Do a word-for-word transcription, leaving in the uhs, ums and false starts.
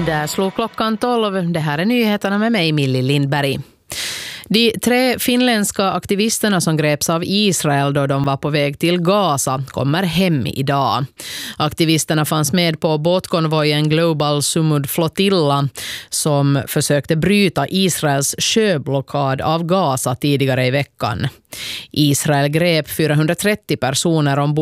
Där slog klockan tolv. Det här är nyheterna med mig, Millie Lindberg. De tre finländska aktivisterna som greps av Israel då de var på väg till Gaza kommer hem idag. Aktivisterna fanns med på båtkonvojen Global Sumud Flotilla som försökte bryta Israels sjöblockad av Gaza tidigare i veckan. Israel grep fyrahundratrettio personer ombord